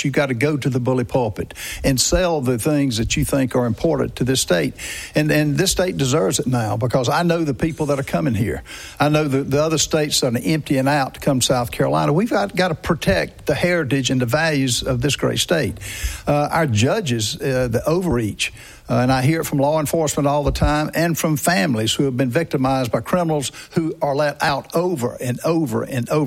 you got to go to the bully pulpit and sell the things that you think are important to this state. And this state deserves it now, because I know the people that are coming here. I know the other states that are emptying out to come to South Carolina. We've got to protect the heritage and the values of this great state. Our judges, the overreach, and I hear it from law enforcement all the time, and from families who have been victimized by criminals who are let out over and over and over